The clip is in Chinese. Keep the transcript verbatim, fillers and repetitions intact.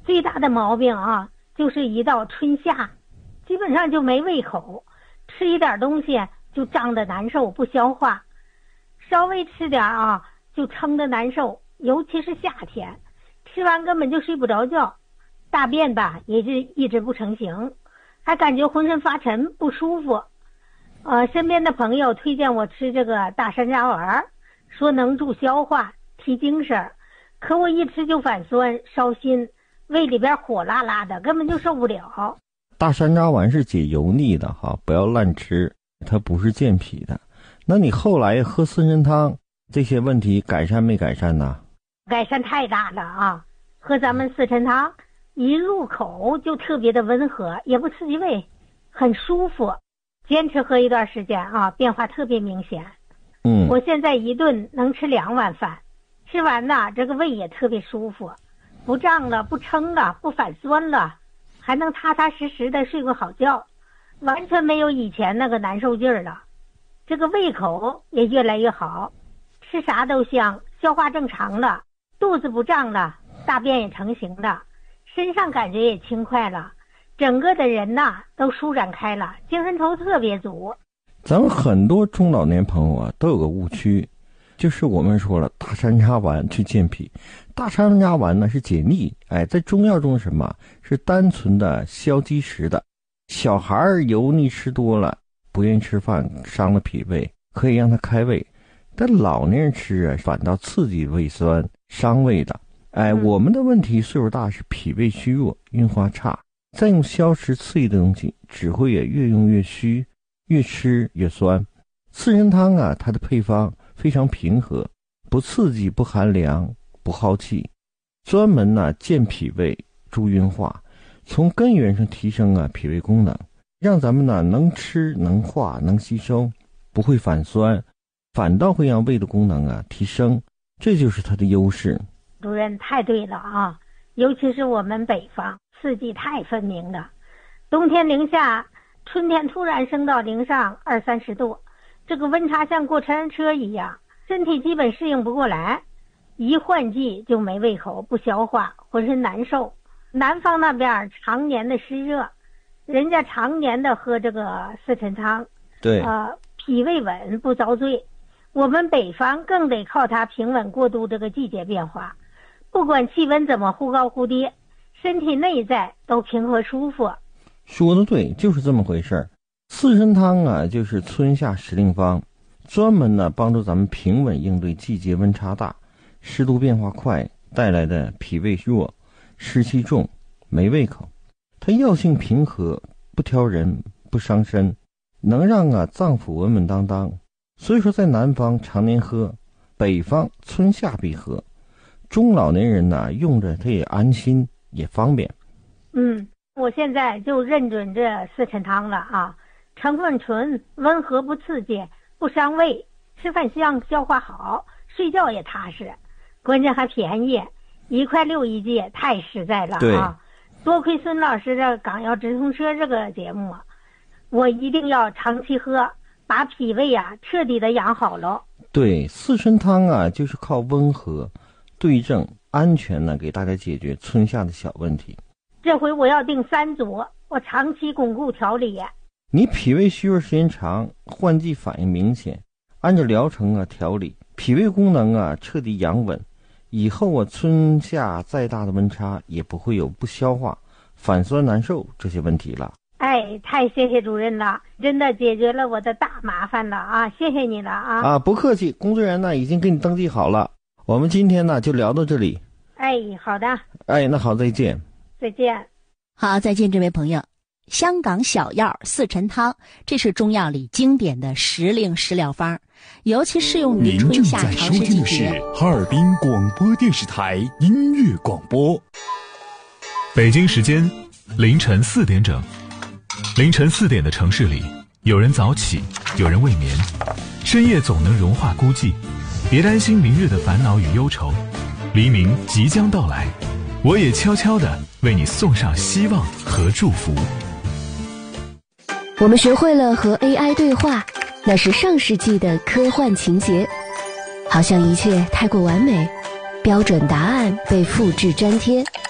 最大的毛病啊，就是一到春夏，基本上就没胃口，吃一点东西就胀得难受，不消化，稍微吃点啊就撑得难受，尤其是夏天，吃完根本就睡不着觉，大便吧也是一直不成形，还感觉浑身发沉不舒服。呃，身边的朋友推荐我吃这个大山楂丸，说能助消化提精神，可我一吃就反酸烧心，胃里边火辣辣的，根本就受不了。 大山楂丸是解油腻的哈，不要乱吃，它不是健脾的。那你后来喝四神汤，这些问题改善没改善呢？ 改善太大了啊！喝咱们四神汤，一入口就特别的温和，也不刺激胃，很舒服。坚持喝一段时间啊，变化特别明显。 嗯， 我现在一顿能吃两碗饭，吃完呢，这个胃也特别舒服，不胀了，不撑了，不反酸了，还能踏踏实实的睡个好觉，完全没有以前那个难受劲儿了。这个胃口也越来越好，吃啥都香，消化正常了，肚子不胀了，大便也成型了，身上感觉也轻快了，整个的人呐都舒展开了，精神头特别足。 咱们很多中老年朋友啊都有个误区，就是我们说了大山楂丸去健脾，大山楂丸呢是解腻，哎，在中药中什么是单纯的消积食的。小孩油腻吃多了，不愿意吃饭，伤了脾胃，可以让他开胃，但老年人吃啊反倒刺激胃酸，伤胃的。哎，我们的问题岁数大是脾胃虚弱，运化差，再用消食刺激的东西，只会也越用越虚，越吃越酸。四神汤啊，它的配方非常平和，不刺激，不寒凉，不耗气，专门呢、啊、健脾胃，助运化，从根源上提升啊脾胃功能，让咱们呢能吃能化能吸收，不会反酸，反倒会让胃的功能啊提升，这就是它的优势。 主任太对了啊，尤其是我们北方四季太分明了，冬天零下，春天突然升到零上二三十度，这个温差像过山车一样，身体基本适应不过来，一换季就没胃口，不消化，浑身难受。南方那边常年的湿热，人家常年的喝这个四神汤， 对， 呃，脾胃稳不遭罪。我们北方更得靠它平稳过渡这个季节变化，不管气温怎么忽高忽低，身体内在都平和舒服。 说的对，就是这么回事儿。四神汤啊，就是春夏时令方，专门呢帮助咱们平稳应对季节温差大、湿度变化快带来的脾胃弱、湿气重、没胃口。它药性平和，不挑人，不伤身，能让啊脏腑稳稳当当。所以说，在南方常年喝，北方春夏必喝。中老年人呢、啊、用着它也安心也方便。 嗯，我现在就认准这四神汤了啊，成分纯，温和不刺激，不伤胃，吃饭香，消化好，睡觉也踏实，关键还便宜，一块六一剂，太实在了啊！多亏孙老师的港药直通车这个节目，我一定要长期喝，把脾胃啊彻底的养好了。 对，四神汤啊，就是靠温和、对症、安全呢，给大家解决春夏的小问题。 这回我要定三组，我长期巩固调理。 你脾胃虚弱时间长，换季反应明显，按照疗程啊调理，脾胃功能啊彻底养稳，以后啊春夏再大的温差也不会有不消化、反酸难受这些问题了。 哎，太谢谢主任了，真的解决了我的大麻烦了啊！谢谢你了啊！ 啊，不客气，工作人员呢已经给你登记好了。我们今天呢就聊到这里。 哎，好的。 哎，那好，再见。 再见。 好，再见，这位朋友。香港小药四陈汤，这是中药里经典的时令食疗方，尤其适用于春夏潮湿季节。您正在收听的是哈尔滨广播电视台音乐广播。北京时间凌晨四点整。凌晨四点的城市里，有人早起，有人未眠，深夜总能融化孤寂。别担心明日的烦恼与忧愁，黎明即将到来，我也悄悄地为你送上希望和祝福。 我们学会了和 A I 对话，那是上世纪的科幻情节，好像一切太过完美，标准答案被复制粘贴。